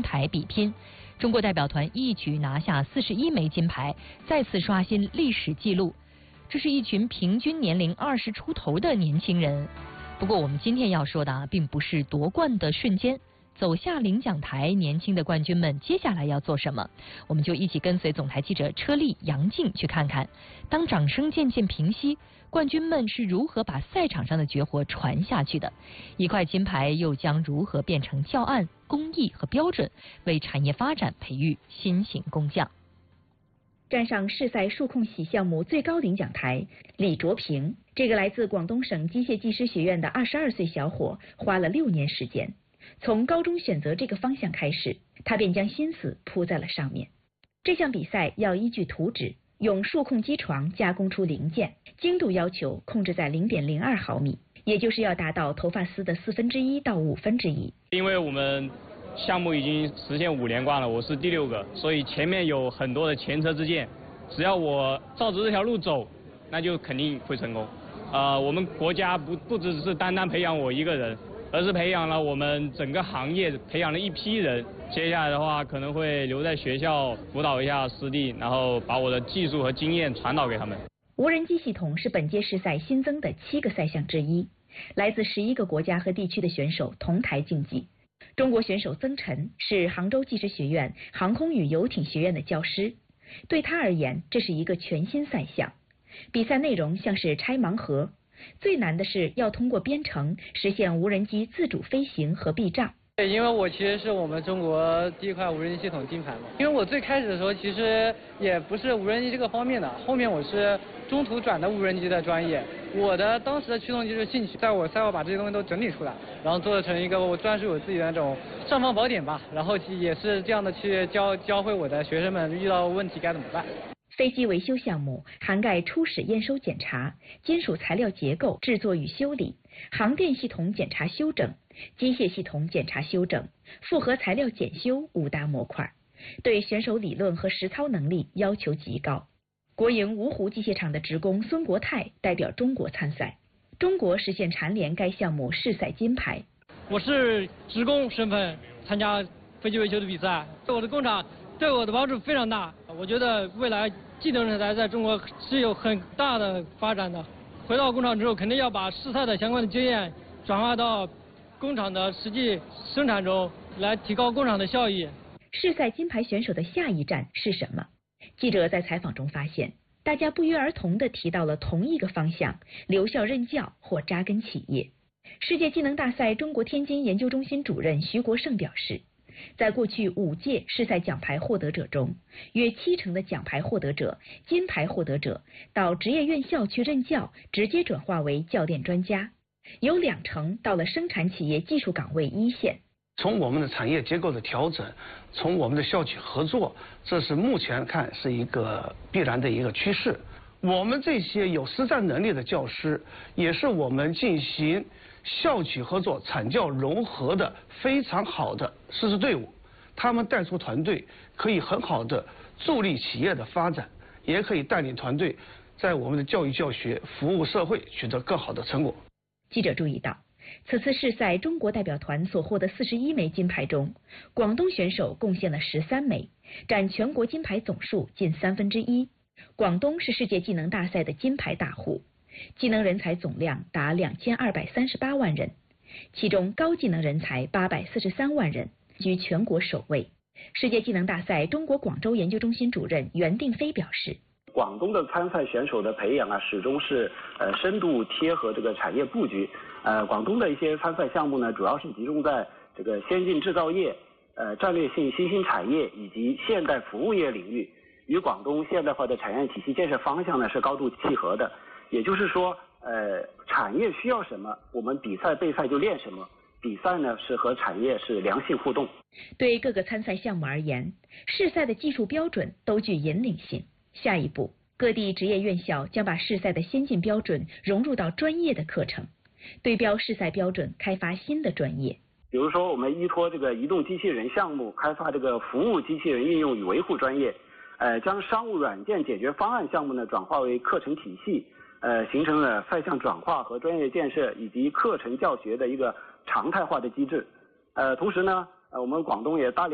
台比拼。中国代表团一举拿下41枚金牌，再次刷新历史纪录。这是一群平均年龄20出头的年轻人。不过我们今天要说的并不是夺冠的瞬间，走下领奖台，年轻的冠军们接下来要做什么？我们就一起跟随总台记者车丽、杨静去看看，当掌声渐渐平息，冠军们是如何把赛场上的绝活传下去的？一块金牌又将如何变成教案、工艺和标准，为产业发展培育新型工匠？ 站上世赛数控洗项目最高领奖台，李卓平这个来自广东省机械技师学院的22岁小伙，花了6年时间。从高中选择这个方向开始，他便将心思扑在了上面。这项比赛要依据图纸，用数控机床加工出零件，精度要求控制在0.02毫米，也就是要达到头发丝的1/4到1/5。 因为我们项目已经实现5连冠了，我是第6个，所以前面有很多的前车之鉴，只要我照着这条路走，那就肯定会成功。我们国家不只是单单培养我一个人，而是培养了我们整个行业，培养了一批人。接下来的话，可能会留在学校辅导一下师弟，然后把我的技术和经验传导给他们。 无人机系统是本届世赛新增的7个赛项之一，来自11个国家和地区的选手同台竞技。中国选手曾晨是杭州技师学院航空与游艇学院的教师，对他而言，这是一个全新赛项。比赛内容像是拆盲盒，最难的是要通过编程实现无人机自主飞行和避障。 对，因为我其实是我们中国第一块无人机系统金牌嘛。因为我最开始的时候其实也不是无人机这个方面的，后面我是中途转的无人机的专业。我的当时的驱动机是兴趣，在我赛后把这些东西都整理出来，然后做成一个我专属我自己的那种尚方宝典吧。然后也是这样的去教会我的学生们遇到问题该怎么办。 飞机维修项目涵盖初始验收检查、金属材料结构制作与修理、航电系统检查修整、机械系统检查修整、复合材料检修5大模块，对选手理论和实操能力要求极高。国营芜湖机械厂的职工孙国泰代表中国参赛，中国实现蝉联该项目世赛金牌。 我是职工身份参加飞机维修的比赛，我的工厂对我的帮助非常大，我觉得未来技能人才在中国是有很大的发展的。回到工厂之后，肯定要把世赛的相关的经验转化到工厂的实际生产中，来提高工厂的效益。 世赛金牌选手的下一站是什么？记者在采访中发现，大家不约而同地提到了同一个方向：留校任教或扎根企业。世界技能大赛中国天津研究中心主任徐国胜表示，在过去5届世赛奖牌获得者中，约70%的奖牌获得者、金牌获得者到职业院校去任教，直接转化为教练专家，有2成到了生产企业技术岗位一线。 从我们的产业结构的调整，从我们的校企合作，这是目前看是一个必然的一个趋势。我们这些有实战能力的教师，也是我们进行校企合作、产教融合的非常好的师资队伍。他们带出团队，可以很好的助力企业的发展，也可以带领团队在我们的教育教学、服务社会取得更好的成果。 记者注意到，此次世赛中国代表团所获的41枚金牌中，广东选手贡献了13枚，占全国金牌总数近1/3。广东是世界技能大赛的金牌大户，技能人才总量达2238万人，其中高技能人才843万人，居全国首位。世界技能大赛中国广州研究中心主任袁定飞表示， 广东的参赛选手的培养始终是深度贴合这个产业布局。广东的一些参赛项目呢，主要是集中在这个先进制造业、战略性新兴产业以及现代服务业领域，与广东现代化的产业体系建设方向呢是高度契合的。也就是说，产业需要什么，我们比赛备赛就练什么。比赛呢是和产业是良性互动。 对各个参赛项目而言，世赛的技术标准都具引领性。下一步，各地职业院校将把世赛的先进标准融入到专业的课程，对标世赛标准，开发新的专业。 比如说，我们依托这个移动机器人项目，开发这个服务机器人应用与维护专业，将商务软件解决方案项目呢转化为课程体系，形成了赛项转化和专业建设以及课程教学的一个常态化的机制。同时呢，我们广东也大力